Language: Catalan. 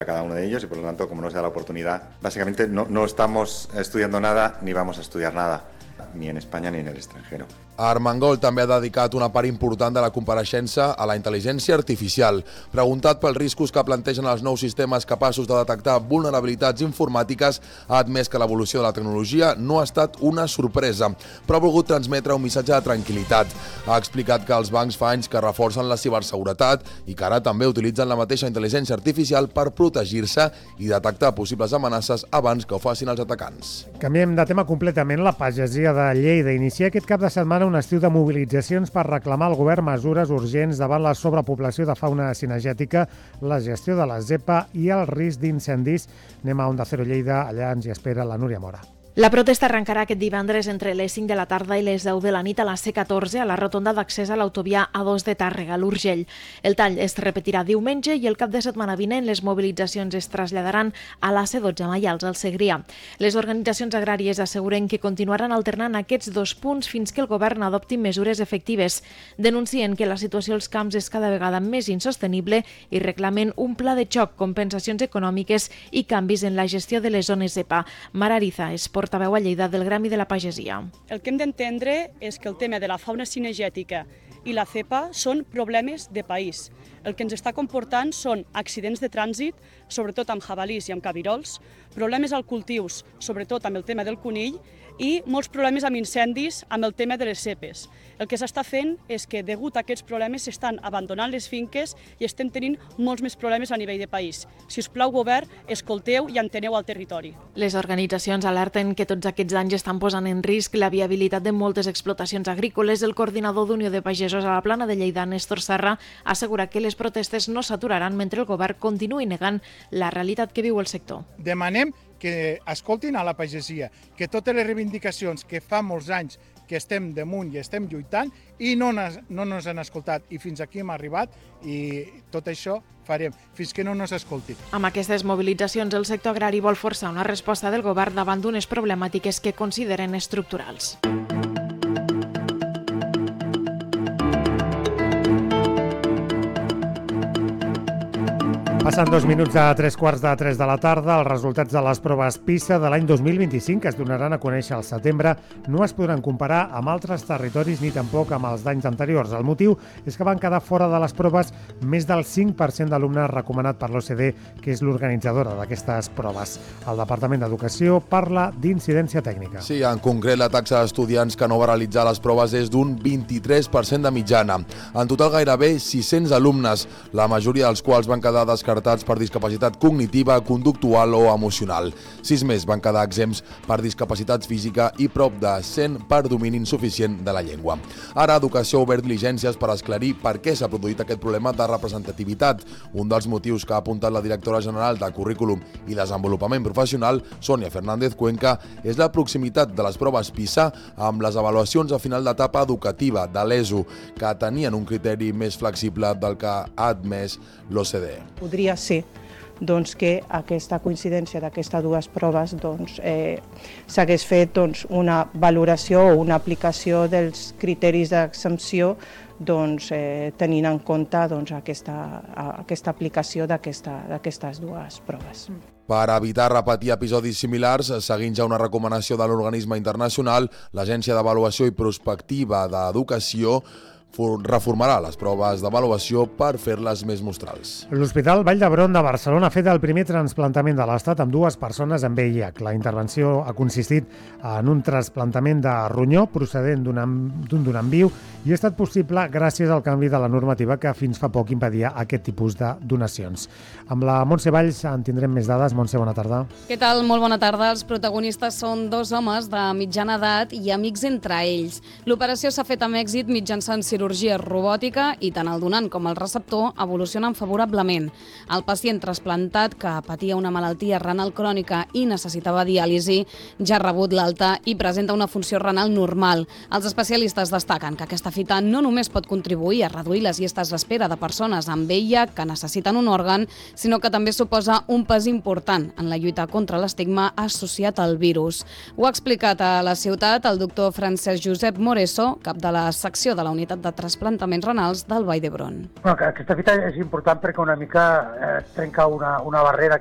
cada uno de ellos y por lo tanto, como no se da la oportunidad, básicamente no estamos estudiando nada ni vamos a estudiar nada, ni en España ni en el extranjero. Armengol també ha dedicat una part important de la compareixença a la intel·ligència artificial. Preguntat pels riscos que plantegen els nous sistemes capaços de detectar vulnerabilitats informàtiques, ha admès que l'evolució de la tecnologia no ha estat una sorpresa, però ha volgut transmetre un missatge de tranquil·litat. Ha explicat que els bancs fa anys que reforcen la ciberseguretat i que ara també utilitzen la mateixa intel·ligència artificial per protegir-se i detectar possibles amenaces abans que ho facin els atacants. Canviem de tema completament. La pagesia de Lleida inicia aquest cap de setmana un estiu de mobilitzacions per reclamar al govern mesures urgents davant la sobrepoblació de fauna cinegètica, la gestió de la zepa i el risc d'incendis. Anem a Onda Cero Lleida, allà ens hi espera la Núria Mora. La protesta arrencarà aquest divendres entre les 5 de la tarda i les 10 de la nit a la C14 a la rotonda d'accés a l'autovia A2 de Tàrrega, l'Urgell. El tall es repetirà diumenge i el cap de setmana vinent les mobilitzacions es traslladaran a la C12 a Maials, al Segrià. Les organitzacions agràries asseguren que continuaran alternant aquests dos punts fins que el govern adopti mesures efectives. Denuncien que la situació als camps és cada vegada més insostenible i reclamen un pla de xoc, compensacions econòmiques i canvis en la gestió de les zones EPA. Mara Ariza és portaveu a Lleida del Gremi de la Pagesia. El que hem d'entendre és que el tema de la fauna cinegètica i la cepa són problemes de país. El que ens està comportant són accidents de trànsit, sobretot amb jabalís i amb cabirols, problemes als cultius, sobretot amb el tema del conill, i molts problemes amb incendis amb el tema de les cepes. El que s'està fent és que, degut a aquests problemes, s'estan abandonant les finques i estem tenint molts més problemes a nivell de país. Si us plau, govern, escolteu i enteneu el territori. Les organitzacions alerten que tots aquests danys estan posant en risc la viabilitat de moltes explotacions agrícoles. El coordinador d'Unió de Pagesos a la Plana de Lleida, Néstor Serra, assegura que les protestes no s'aturaran mentre el govern continuï negant la realitat que viu el sector. Demanem que escoltin a la pagesia, que totes les reivindicacions que fa molts anys que estem damunt i estem lluitant i no ens han escoltat i fins aquí hem arribat i tot això farem fins que no ens escoltin. Amb aquestes mobilitzacions el sector agrari vol forçar una resposta del govern davant d'unes problemàtiques que consideren estructurals. Passen 2 minuts a 3:15 de la tarda. Els resultats de les proves PISA de l'any 2025 que es donaran a conèixer al setembre no es podran comparar amb altres territoris ni tampoc amb els d'anys anteriors. El motiu és que van quedar fora de les proves més del 5% d'alumnes recomanat per l'OCDE, que és l'organitzadora d'aquestes proves. El Departament d'Educació parla d'incidència tècnica. Sí, en concret la taxa d'estudiants que no va realitzar les proves és d'un 23% de mitjana. En total gairebé 600 alumnes, la majoria dels quals van quedar descartats per discapacitat cognitiva, conductual o emocional. 6 més van quedar exempts per discapacitat física i prop de 100 per domini insuficient de la llengua. Ara Educació ha obert diligències per esclarir per què s'ha produït aquest problema de representativitat. Un dels motius que ha apuntat la directora general de Currículum i Desenvolupament Professional, Sònia Fernández Cuenca, és la proximitat de les proves PISA amb les avaluacions a final d'etapa educativa de l'ESO, que tenien un criteri més flexible del que ha admès l'OCDE. Podria ser que aquesta coincidència d'aquestes dues proves s'hagués fet una valoració o una aplicació dels criteris d'exempció tenint en compte aquesta aplicació d'aquestes dues proves. Per evitar repetir episodis similars, seguint ja una recomanació de l'organisme internacional, l'Agència d'Avaluació i Prospectiva d'Educació reformarà les proves d'avaluació per fer-les més mostrals. L'Hospital Vall d'Hebron de Barcelona ha fet el primer trasplantament de l'Estat amb 2 persones amb VIH. La intervenció ha consistit en un trasplantament de ronyó procedent d'un donant viu i ha estat possible gràcies al canvi de la normativa que fins fa poc impedia aquest tipus de donacions. Amb la Montse Valls en tindrem més dades. Montse, bona tarda. Què tal? Molt bona tarda. Els protagonistes són 2 homes de mitjana edat i amics entre ells. L'operació s'ha fet amb èxit mitjançant cirurgia robòtica i tant el donant com el receptor evolucionen favorablement. El pacient trasplantat, que patia una malaltia renal crònica i necessitava diàlisi, ja ha rebut l'alta i presenta una funció renal normal. Els especialistes destaquen que aquesta fita no només pot contribuir a reduir les llistes d'espera de persones amb VIH que necessiten un òrgan, sinó que també suposa un pas important en la lluita contra l'estigma associat al virus. Ho ha explicat a la ciutat el doctor Francesc Josep Moreso, cap de la secció de la Unitat de de trasplantaments renals del Vall d'Hebron. Aquesta fita és important perquè una mica trenca una barrera